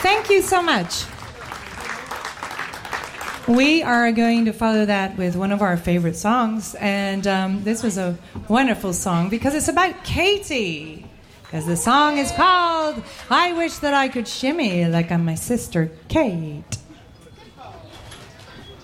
Thank you so much. We are going to follow that with one of our favorite songs, and this was a wonderful song because it's about Katie. Because the song is called I Wish That I Could Shimmy Like I'm My Sister Kate.